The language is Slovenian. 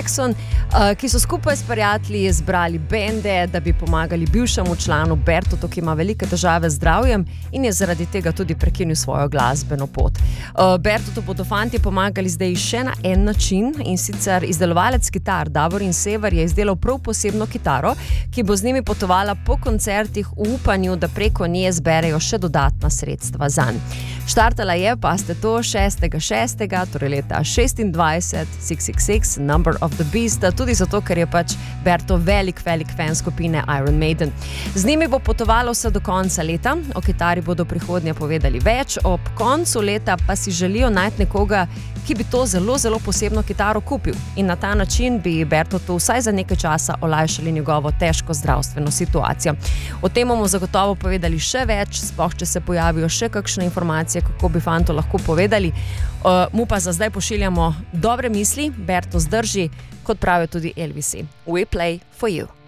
Jackson, ki so skupaj s prijatelji zbrali bende, da bi pomagali bivšemu članu Bertotu, ki ima velike težave z zdravjem in je zaradi tega tudi prekinil svojo glasbeno pot. Bertotu bodo fanti pomagali zdaj še na en način, in sicer izdelovalec kitar Davorin Sever je izdelal prav posebno kitaro, ki bo z njimi potovala po koncertih v upanju, da preko nje zberejo še dodatna sredstva zanj. Štartala je, pa ste to, 6.6., torej leta 26, 666, Number of the Beast, tudi zato, ker je pač Berto velik fan skupine Iron Maiden. Z njimi bo potovalo vse do konca leta, o kitari bodo prihodnje povedali več, ob koncu leta pa si želijo najti nekoga, ki bi to zelo posebno kitaro kupil, in na ta način bi Bertotu vsaj za nekaj časa olajšali njegovo težko zdravstveno situacijo. O tem bomo zagotovo povedali še več, sploh če se pojavijo še kakšne informacije, kako bi fanto lahko povedali. Mu pa za zdaj pošiljamo dobre misli, Berto zdrži, kot pravijo tudi Elvisi. We play for you.